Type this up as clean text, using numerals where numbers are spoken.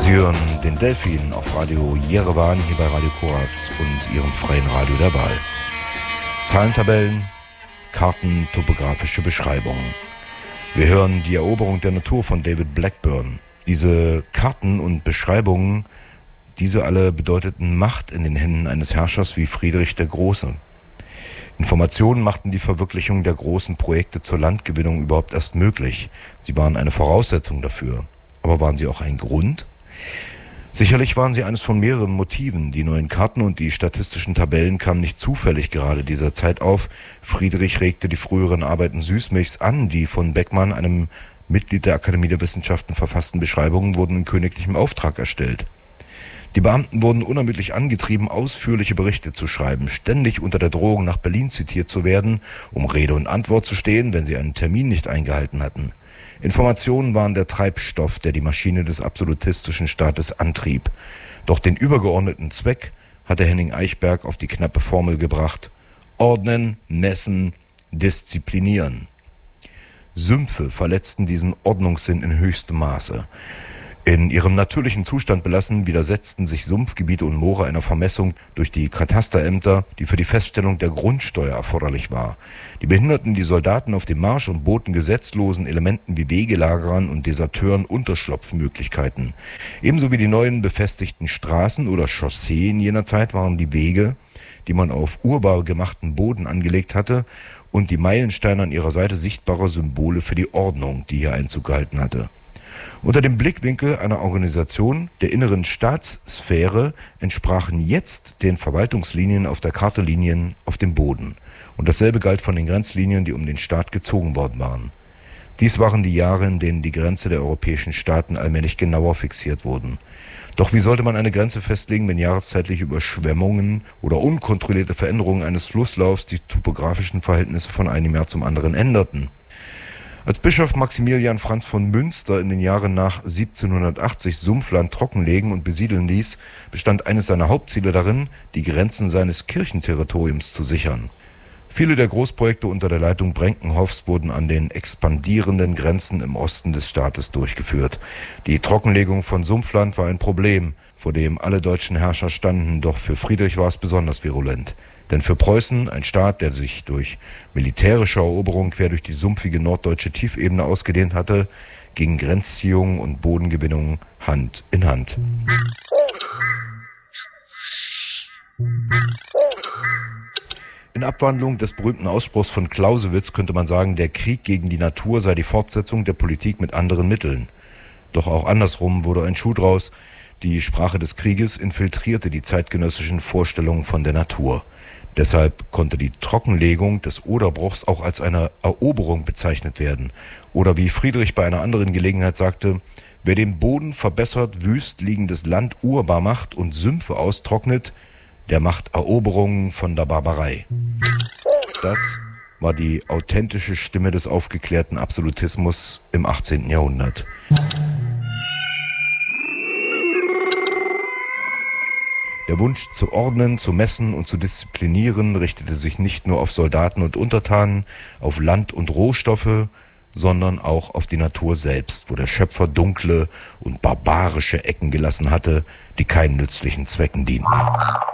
Sie hören den Delfin auf Radio Jerewan, hier bei Radio Korax und Ihrem freien Radio der Wahl. Zahlentabellen, Karten, topografische Beschreibungen. Wir hören die Eroberung der Natur von David Blackburn. Diese Karten und Beschreibungen, diese alle bedeuteten Macht in den Händen eines Herrschers wie Friedrich der Große. Informationen machten die Verwirklichung der großen Projekte zur Landgewinnung überhaupt erst möglich. Sie waren eine Voraussetzung dafür. Aber waren sie auch ein Grund? Sicherlich waren sie eines von mehreren Motiven. Die neuen Karten und die statistischen Tabellen kamen nicht zufällig gerade dieser Zeit auf. Friedrich regte die früheren Arbeiten Süßmilchs an. Die von Beckmann, einem Mitglied der Akademie der Wissenschaften, verfassten Beschreibungen wurden in königlichem Auftrag erstellt. Die Beamten wurden unermüdlich angetrieben, ausführliche Berichte zu schreiben, ständig unter der Drohung, nach Berlin zitiert zu werden, um Rede und Antwort zu stehen, wenn sie einen Termin nicht eingehalten hatten. Informationen waren der Treibstoff, der die Maschine des absolutistischen Staates antrieb. Doch den übergeordneten Zweck hatte Henning Eichberg auf die knappe Formel gebracht: ordnen, messen, disziplinieren. Sümpfe verletzten diesen Ordnungssinn in höchstem Maße. In ihrem natürlichen Zustand belassen, widersetzten sich Sumpfgebiete und Moore einer Vermessung durch die Katasterämter, die für die Feststellung der Grundsteuer erforderlich war. Die behinderten die Soldaten auf dem Marsch und boten gesetzlosen Elementen wie Wegelagerern und Deserteuren Unterschlupfmöglichkeiten. Ebenso wie die neuen befestigten Straßen oder Chausseen jener Zeit waren die Wege, die man auf urbar gemachten Boden angelegt hatte, und die Meilensteine an ihrer Seite sichtbare Symbole für die Ordnung, die hier Einzug gehalten hatte. Unter dem Blickwinkel einer Organisation der inneren Staatssphäre entsprachen jetzt den Verwaltungslinien auf der Karte Linien auf dem Boden. Und dasselbe galt von den Grenzlinien, die um den Staat gezogen worden waren. Dies waren die Jahre, in denen die Grenze der europäischen Staaten allmählich genauer fixiert wurden. Doch wie sollte man eine Grenze festlegen, wenn jahreszeitliche Überschwemmungen oder unkontrollierte Veränderungen eines Flusslaufs die topografischen Verhältnisse von einem Jahr zum anderen änderten? Als Bischof Maximilian Franz von Münster in den Jahren nach 1780 Sumpfland trockenlegen und besiedeln ließ, bestand eines seiner Hauptziele darin, die Grenzen seines Kirchenterritoriums zu sichern. Viele der Großprojekte unter der Leitung Brenkenhoffs wurden an den expandierenden Grenzen im Osten des Staates durchgeführt. Die Trockenlegung von Sumpfland war ein Problem, vor dem alle deutschen Herrscher standen, doch für Friedrich war es besonders virulent. Denn für Preußen, ein Staat, der sich durch militärische Eroberung quer durch die sumpfige norddeutsche Tiefebene ausgedehnt hatte, gingen Grenzziehungen und Bodengewinnung Hand in Hand. In Abwandlung des berühmten Ausspruchs von Clausewitz könnte man sagen, der Krieg gegen die Natur sei die Fortsetzung der Politik mit anderen Mitteln. Doch auch andersrum wurde ein Schuh draus. Die Sprache des Krieges infiltrierte die zeitgenössischen Vorstellungen von der Natur. Deshalb konnte die Trockenlegung des Oderbruchs auch als eine Eroberung bezeichnet werden. Oder wie Friedrich bei einer anderen Gelegenheit sagte: Wer den Boden verbessert, wüst liegendes Land urbar macht und Sümpfe austrocknet, der macht Eroberungen von der Barbarei. Das war die authentische Stimme des aufgeklärten Absolutismus im 18. Jahrhundert. Der Wunsch zu ordnen, zu messen und zu disziplinieren richtete sich nicht nur auf Soldaten und Untertanen, auf Land und Rohstoffe, sondern auch auf die Natur selbst, wo der Schöpfer dunkle und barbarische Ecken gelassen hatte, die keinen nützlichen Zwecken dienten.